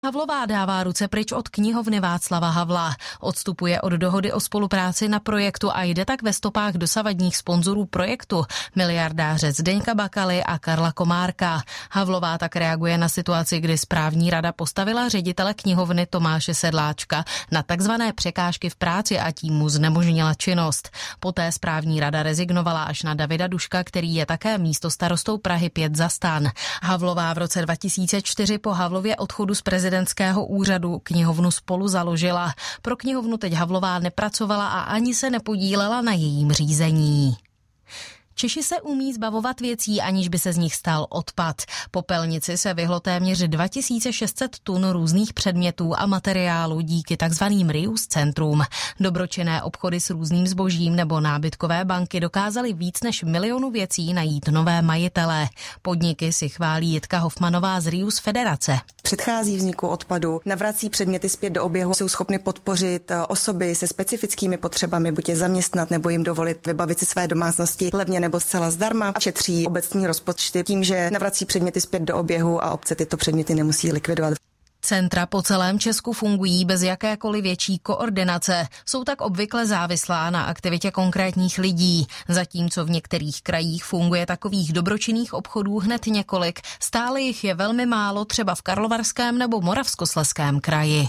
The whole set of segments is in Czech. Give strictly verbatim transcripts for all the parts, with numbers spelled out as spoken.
Havlová dává ruce pryč od knihovny Václava Havla. Odstupuje od dohody o spolupráci na projektu a jde tak ve stopách dosavadních sponzorů projektu, miliardáře Zdeňka Bakaly a Karla Komárka. Havlová tak reaguje na situaci, kdy správní rada postavila ředitele knihovny Tomáše Sedláčka na takzvané překážky v práci a tím mu znemožnila činnost. Poté správní rada rezignovala až na Davida Duška, který je také místostarostou Prahy pět za STAN. Havlová v roce dva tisíce čtyři po Havlově odchodu z prezidentského úřadu knihovnu Spolu založila. Pro knihovnu teď Havlová nepracovala a ani se nepodílela na jejím řízení. Češi se umí zbavovat věcí, aniž by se z nich stal odpad. Popelnici se vyhlo téměř dva tisíce šest set tun různých předmětů a materiálů díky takzvaným reuse centrům. Dobročinné obchody s různým zbožím nebo nábytkové banky dokázaly víc než milionu věcí najít nové majitele. Podniky si chválí Jitka Hofmanová z Reuse Federace. Předchází vzniku odpadu, navrací předměty zpět do oběhu, jsou schopny podpořit osoby se specifickými potřebami, buď je zaměstnat nebo jim dovolit vybavit si své domácnosti levně nebo zcela zdarma, a šetří obecní rozpočty tím, že navrací předměty zpět do oběhu a obce tyto předměty nemusí likvidovat. Centra po celém Česku fungují bez jakékoliv větší koordinace. Jsou tak obvykle závislá na aktivitě konkrétních lidí. Zatímco v některých krajích funguje takových dobročinných obchodů hned několik, stále jich je velmi málo třeba v Karlovarském nebo Moravskoslezském kraji.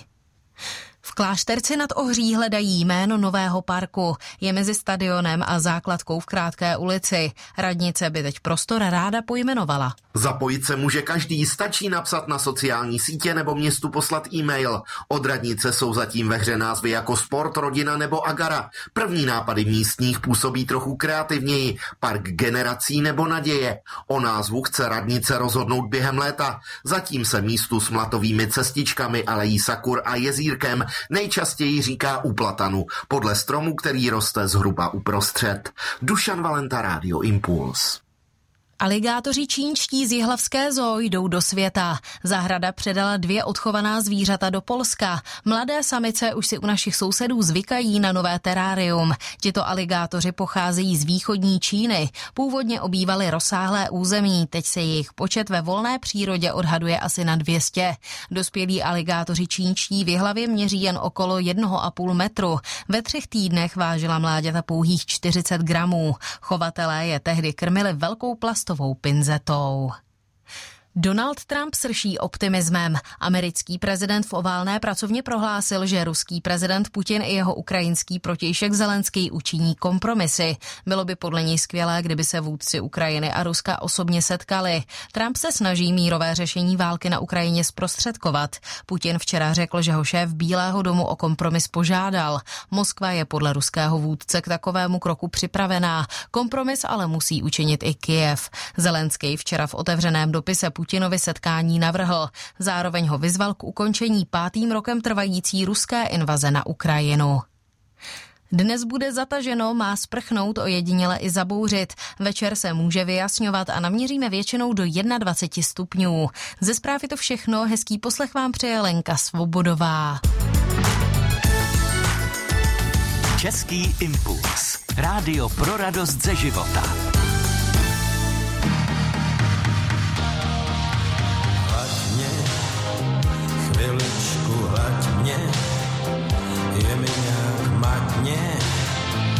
V Klášterci nad Ohří hledají jméno nového parku. Je mezi stadionem a základkou v Krátké ulici. Radnice by teď prostor ráda pojmenovala. Zapojit se může každý, stačí napsat na sociální sítě nebo městu poslat e-mail. Od radnice jsou zatím ve hře názvy jako Sport, Rodina nebo Agara. První nápady místních působí trochu kreativněji. Park generací nebo Naděje. O názvu chce radnice rozhodnout během léta. Zatím se místu s mlatovými cestičkami, alejí sakur a jezírkem nejčastěji říká u platanu, podle stromu, který roste zhruba uprostřed. Dušan Valenta, Rádio Impuls. Aligátoři čínští z jihlavské zoo jdou do světa. Zahrada předala dvě odchovaná zvířata do Polska. Mladé samice už si u našich sousedů zvykají na nové terárium. Tito aligátoři pocházejí z východní Číny. Původně obývali rozsáhlé území, teď se jejich počet ve volné přírodě odhaduje asi na dvě stě. Dospělí aligátoři čínští v Jihlavě měří jen okolo jednoho a půl metru. Ve třech týdnech vážila mláďata pouhých čtyřicet gramů. Chovatelé je tehdy krmili velkou plastovou pinzetou. Donald Trump srší optimismem. Americký prezident v oválné pracovně prohlásil, že ruský prezident Putin i jeho ukrajinský protějšek Zelenský učiní kompromisy. Bylo by podle něj skvělé, kdyby se vůdci Ukrajiny a Ruska osobně setkali. Trump se snaží mírové řešení války na Ukrajině zprostředkovat. Putin včera řekl, že ho šéf Bílého domu o kompromis požádal. Moskva je podle ruského vůdce k takovému kroku připravená. Kompromis ale musí učinit i Kyjev. Zelenský včera v otevřeném dopise Putinovi setkání navrhl. Zároveň ho vyzval k ukončení pátým rokem trvající ruské invaze na Ukrajinu. Dnes bude zataženo, má sprchnout, ojediněle i zabouřit. Večer se může vyjasňovat a naměříme většinou do dvacet jedna stupňů. Ze zpráv je to všechno, hezký poslech vám přeje Lenka Svobodová. Český impuls. Rádio pro radost ze života.